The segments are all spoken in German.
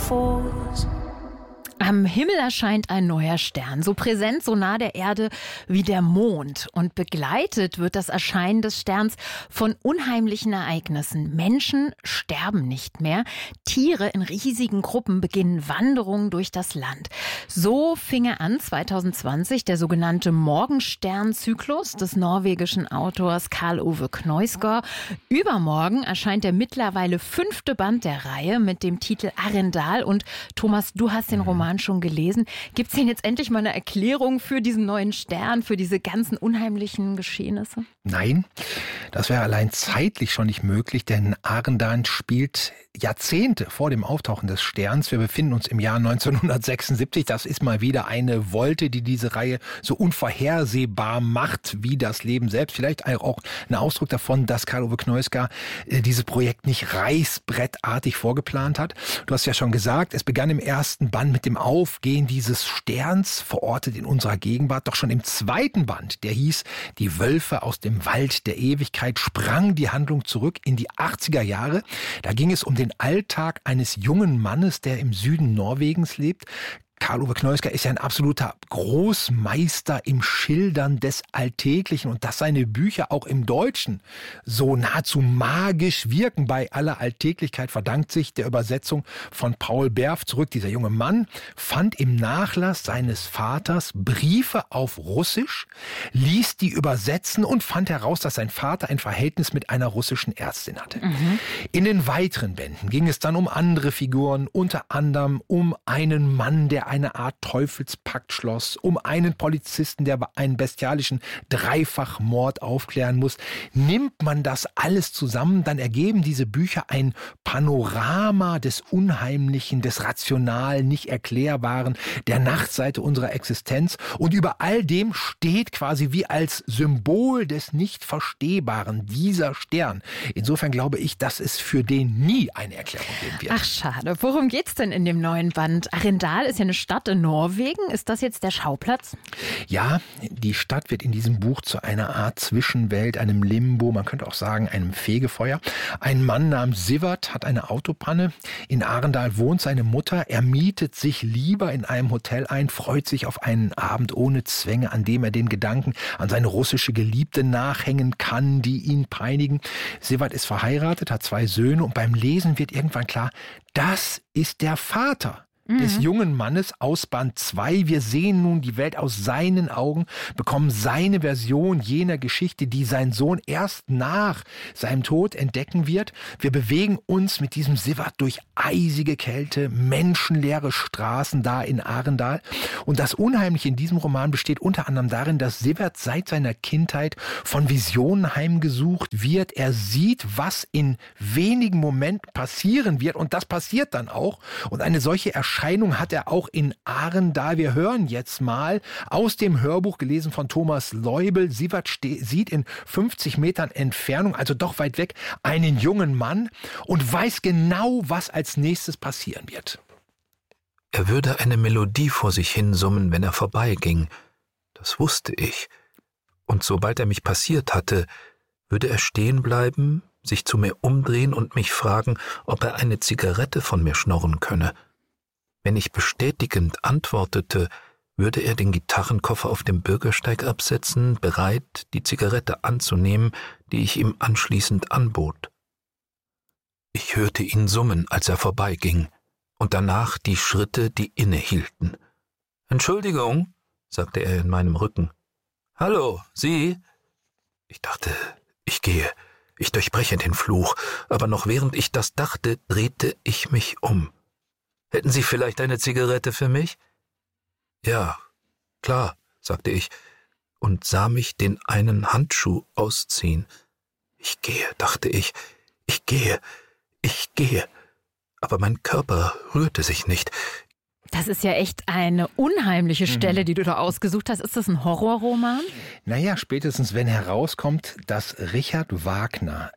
falls. Am Himmel erscheint ein neuer Stern, so präsent, so nah der Erde wie der Mond. Und begleitet wird das Erscheinen des Sterns von unheimlichen Ereignissen. Menschen sterben nicht mehr. Tiere in riesigen Gruppen beginnen Wanderungen durch das Land. So fing er an 2020, der sogenannte Morgenstern-Zyklus des norwegischen Autors Karl Ove Knausgård. Übermorgen erscheint der mittlerweile 5. Band der Reihe mit dem Titel Arendal. Und Thomas, du hast den Roman schon gelesen. Gibt es denn jetzt endlich mal eine Erklärung für diesen neuen Stern, für diese ganzen unheimlichen Geschehnisse? Nein, das wäre allein zeitlich schon nicht möglich, denn Arendal spielt Jahrzehnte vor dem Auftauchen des Sterns. Wir befinden uns im Jahr 1976. Das ist mal wieder eine Wolte, die diese Reihe so unvorhersehbar macht wie das Leben selbst. Vielleicht auch ein Ausdruck davon, dass Karl Ove Knausgård dieses Projekt nicht reißbrettartig vorgeplant hat. Du hast ja schon gesagt, es begann im ersten Band mit dem Aufgehen dieses Sterns, verortet in unserer Gegenwart. Doch schon im zweiten Band, der hieß Die Wölfe aus dem Wald der Ewigkeit, sprang die Handlung zurück in die 80er Jahre. Da ging es um den Alltag eines jungen Mannes, der im Süden Norwegens lebt. Karl Ove Knausgård ist ja ein absoluter Großmeister im Schildern des Alltäglichen und dass seine Bücher auch im Deutschen so nahezu magisch wirken bei aller Alltäglichkeit, verdankt sich der Übersetzung von Paul Berf zurück. Dieser junge Mann fand im Nachlass seines Vaters Briefe auf Russisch, ließ die übersetzen und fand heraus, dass sein Vater ein Verhältnis mit einer russischen Ärztin hatte. In den weiteren Bänden ging es dann um andere Figuren, unter anderem um einen Mann, der eine Art Teufelspakt schloss, um einen Polizisten, der einen bestialischen Dreifachmord aufklären muss. Nimmt man das alles zusammen, dann ergeben diese Bücher ein Panorama des Unheimlichen, des Rationalen, nicht Erklärbaren, der Nachtseite unserer Existenz. Und über all dem steht quasi wie als Symbol des Nicht-Verstehbaren dieser Stern. Insofern glaube ich, dass es für den nie eine Erklärung geben wird. Ach, schade. Worum geht's denn in dem neuen Band? Arendal ist ja eine Stadt in Norwegen. Ist das jetzt der Schauplatz? Ja, die Stadt wird in diesem Buch zu einer Art Zwischenwelt, einem Limbo, man könnte auch sagen, einem Fegefeuer. Ein Mann namens Sivert hat eine Autopanne. In Arendal wohnt seine Mutter. Er mietet sich lieber in einem Hotel ein, freut sich auf einen Abend ohne Zwänge, an dem er den Gedanken an seine russische Geliebte nachhängen kann, die ihn peinigen. Sivert ist verheiratet, hat 2 Söhne und beim Lesen wird irgendwann klar, das ist der Vater des jungen Mannes aus Band 2. Wir sehen nun die Welt aus seinen Augen, bekommen seine Version jener Geschichte, die sein Sohn erst nach seinem Tod entdecken wird. Wir bewegen uns mit diesem Sivert durch eisige Kälte, menschenleere Straßen da in Arendal. Und das Unheimliche in diesem Roman besteht unter anderem darin, dass Sivert seit seiner Kindheit von Visionen heimgesucht wird. Er sieht, was in wenigen Momenten passieren wird und das passiert dann auch. Und eine solche Erscheinung hat er auch in Arendal. Wir hören jetzt mal aus dem Hörbuch, gelesen von Thomas Leubel. Sivert sieht in 50 Metern Entfernung, also doch weit weg, einen jungen Mann und weiß genau, was als nächstes passieren wird. Er würde eine Melodie vor sich hin summen, wenn er vorbeiging. Das wusste ich. Und sobald er mich passiert hatte, würde er stehen bleiben, sich zu mir umdrehen und mich fragen, ob er eine Zigarette von mir schnorren könne. Wenn ich bestätigend antwortete, würde er den Gitarrenkoffer auf dem Bürgersteig absetzen, bereit, die Zigarette anzunehmen, die ich ihm anschließend anbot. Ich hörte ihn summen, als er vorbeiging, und danach die Schritte, die innehielten. »Entschuldigung«, sagte er in meinem Rücken. »Hallo, Sie?« Ich dachte, ich gehe, ich durchbreche den Fluch, aber noch während ich das dachte, drehte ich mich um. »Hätten Sie vielleicht eine Zigarette für mich?« »Ja, klar«, sagte ich und sah mich den einen Handschuh ausziehen. »Ich gehe«, dachte ich, »ich gehe. Aber mein Körper rührte sich nicht. Das ist ja echt eine unheimliche Stelle, die du da ausgesucht hast. Ist das ein Horrorroman? Naja, spätestens wenn herauskommt, dass Richard Wagner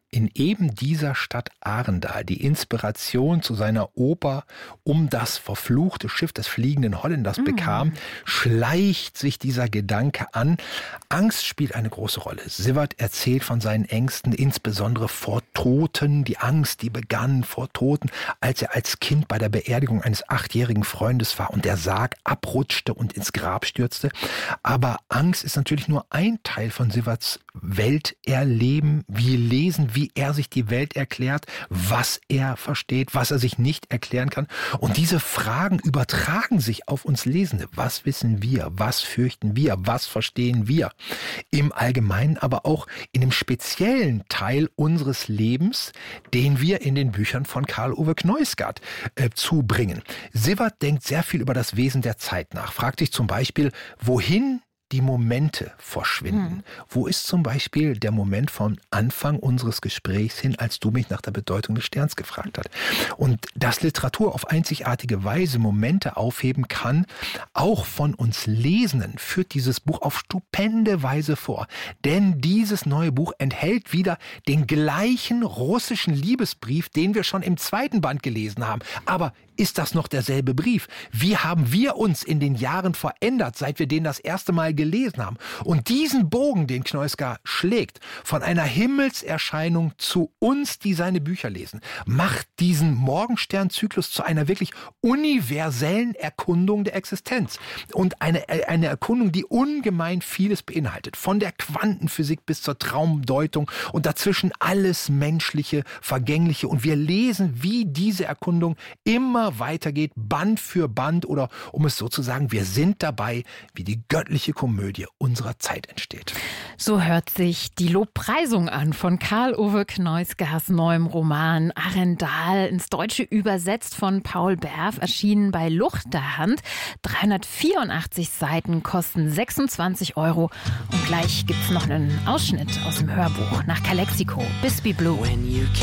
in eben dieser Stadt Arendal die Inspiration zu seiner Oper um das verfluchte Schiff des fliegenden Holländers bekam, schleicht sich dieser Gedanke an. Angst spielt eine große Rolle. Siewert erzählt von seinen Ängsten, insbesondere vor Toten. Die Angst, die begann vor Toten, als er als Kind bei der Beerdigung eines 8-jährigen Freundes war und der Sarg abrutschte und ins Grab stürzte. Aber Angst ist natürlich nur ein Teil von Sieverts Welterleben. Wir lesen, wie er sich die Welt erklärt, was er versteht, was er sich nicht erklären kann. Und diese Fragen übertragen sich auf uns Lesende. Was wissen wir? Was fürchten wir? Was verstehen wir? Im Allgemeinen, aber auch in dem speziellen Teil unseres Lebens, den wir in den Büchern von Karl Ove Knausgard zubringen. Siewert denkt sehr viel über das Wesen der Zeit nach. Fragt sich zum Beispiel, wohin die Momente verschwinden. Wo ist zum Beispiel der Moment vom Anfang unseres Gesprächs hin, als du mich nach der Bedeutung des Sterns gefragt hast? Und dass Literatur auf einzigartige Weise Momente aufheben kann, auch von uns Lesenden, führt dieses Buch auf stupende Weise vor. Denn dieses neue Buch enthält wieder den gleichen russischen Liebesbrief, den wir schon im 2. Band gelesen haben. Aber ist das noch derselbe Brief? Wie haben wir uns in den Jahren verändert, seit wir den das erste Mal gelesen haben? Und diesen Bogen, den Knausgard schlägt, von einer Himmelserscheinung zu uns, die seine Bücher lesen, macht diesen Morgensternzyklus zu einer wirklich universellen Erkundung der Existenz. Und eine Erkundung, die ungemein vieles beinhaltet. Von der Quantenphysik bis zur Traumdeutung und dazwischen alles Menschliche, Vergängliche. Und wir lesen, wie diese Erkundung immer weitergeht, Band für Band, oder um es so zu sagen, wir sind dabei, wie die göttliche Komödie unserer Zeit entsteht. So hört sich die Lobpreisung an von Karl Ove Knausgards neuem Roman Arendal, ins Deutsche übersetzt von Paul Berf, erschienen bei Luchterhand. 384 Seiten, kosten 26 €. Und gleich gibt's noch einen Ausschnitt aus dem Hörbuch nach Calexico, Bisbee Blue.